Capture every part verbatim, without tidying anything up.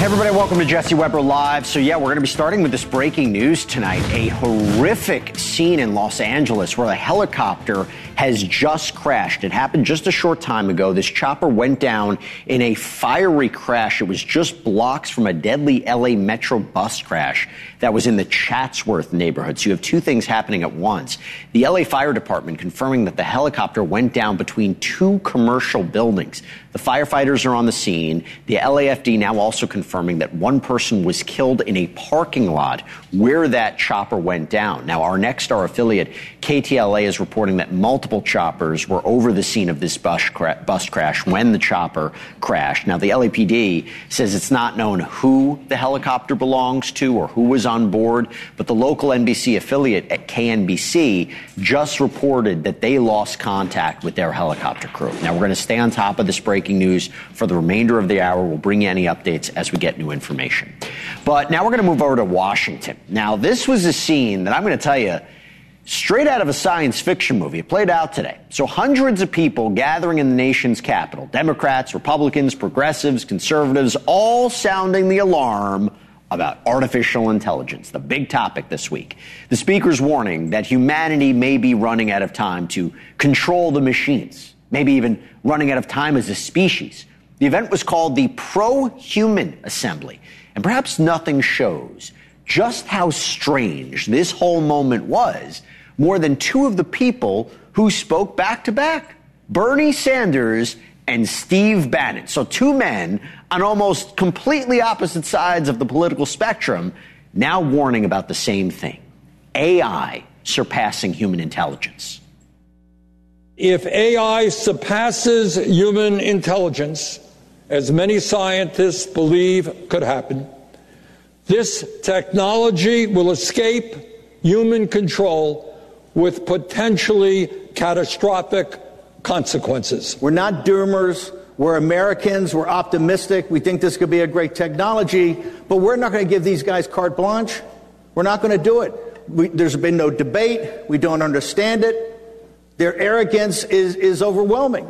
Everybody, welcome to Jesse Weber Live. So yeah, we're going to be starting with this breaking news tonight. A horrific scene in Los Angeles where a helicopter has just crashed. It happened just a short time ago. This chopper went down in a fiery crash. It was just blocks from a deadly L A Metro bus crash that was in the Chatsworth neighborhood. So you have two things happening at once. The L A Fire Department confirming that the helicopter went down between two commercial buildings. The firefighters are on the scene. The L A F D now also confirming that one person was killed in a parking lot where that chopper went down. Now, our Nexstar affiliate, K T L A, is reporting that multiple choppers were over the scene of this bus, cra- bus crash when the chopper crashed. Now, the L A P D says it's not known who the helicopter belongs to or who was on board, but the local N B C affiliate at K N B C just reported that they lost contact with their helicopter crew. Now, we're going to stay on top of this breaking news for the remainder of the hour. We'll bring you any updates as we get new information. But now we're going to move over to Washington. Now, this was a scene that I'm going to tell you straight out of a science fiction movie. It played out today. So hundreds of people gathering in the nation's capital, Democrats, Republicans, progressives, conservatives, all sounding the alarm about artificial intelligence, the big topic this week. The speaker's warning that humanity may be running out of time to control the machines, maybe even running out of time as a species. The event was called the Pro-Human Assembly, and perhaps nothing shows just how strange this whole moment was more than two of the people who spoke back to back, Bernie Sanders and Steve Bannon. So two men on almost completely opposite sides of the political spectrum now warning about the same thing: A I surpassing human intelligence. If A I surpasses human intelligence, as many scientists believe could happen, this technology will escape human control with potentially catastrophic consequences. We're not doomers. We're Americans. We're optimistic. We think this could be a great technology, but we're not going to give these guys carte blanche. We're not going to do it. We, there's been no debate. We don't understand it. Their arrogance is, is overwhelming.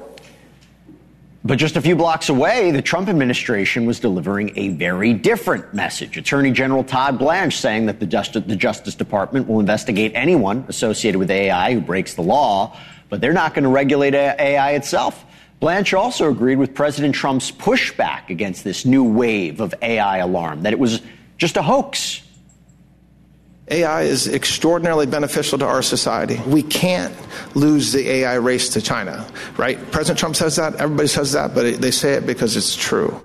But just a few blocks away, the Trump administration was delivering a very different message. Attorney General Todd Blanche saying that the Justice, the Justice Department will investigate anyone associated with A I who breaks the law, but they're not going to regulate A I itself. Blanche also agreed with President Trump's pushback against this new wave of A I alarm, that it was just a hoax. A I is extraordinarily beneficial to our society. We can't lose the A I race to China, right? President Trump says that, everybody says that, but they say it because it's true.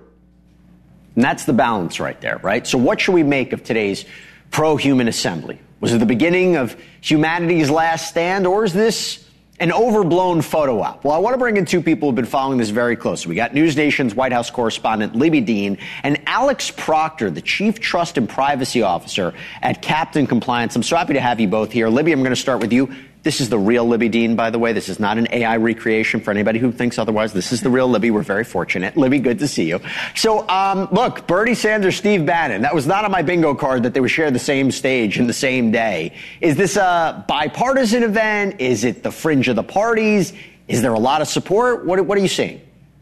And that's the balance right there, right? So what should we make of today's pro-human assembly? Was it the beginning of humanity's last stand, or is this an overblown photo op? Well, I want to bring in two people who've been following this very closely. We got News Nation's White House correspondent Libby Dean and Alex Proctor, the Chief Trust and Privacy Officer at Captain Compliance. I'm so happy to have you both here. Libby, I'm going to start with you. This is the real Libby Dean, by the way. This is not an A I recreation for anybody who thinks otherwise. This is the real Libby. We're very fortunate. Libby, good to see you. So, um, look, Bernie Sanders, Steve Bannon, that was not on my bingo card that they would share the same stage in the same day. Is this a bipartisan event? Is it the fringe of the parties? Is there a lot of support? What, what are you seeing?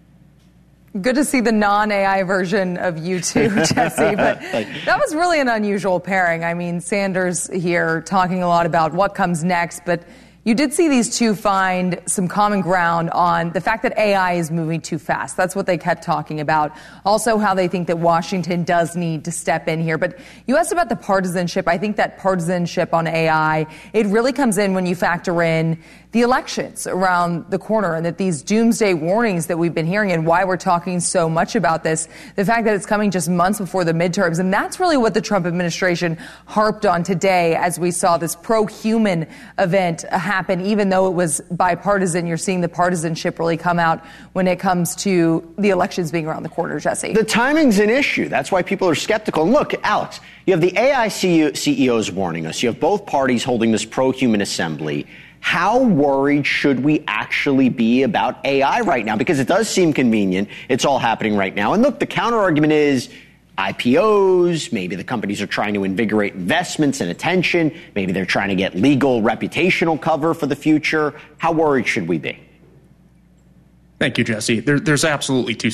Good to see the non-A I version of you too, Jesse. But that was really an unusual pairing. I mean, Sanders here talking a lot about what comes next, but you did see these two find some common ground on the fact that A I is moving too fast. That's what they kept talking about. Also, how they think that Washington does need to step in here. But you asked about the partisanship. I think that partisanship on A I, it really comes in when you factor in the elections around the corner, and that these doomsday warnings that we've been hearing, and why we're talking so much about this, the fact that it's coming just months before the midterms. And that's really what the Trump administration harped on today as we saw this pro-human event happen. Even though it was bipartisan, you're seeing the partisanship really come out when it comes to the elections being around the corner, Jesse. The timing's an issue. That's why people are skeptical. And look, Alex, you have the A I C E Os warning us. You have both parties holding this pro-human assembly. How worried should we actually be about A I right now? Because it does seem convenient. It's all happening right now. And look, the counter-argument is I P Os. Maybe the companies are trying to invigorate investments and attention. Maybe they're trying to get legal reputational cover for the future. How worried should we be? Thank you, Jesse. There, there's absolutely two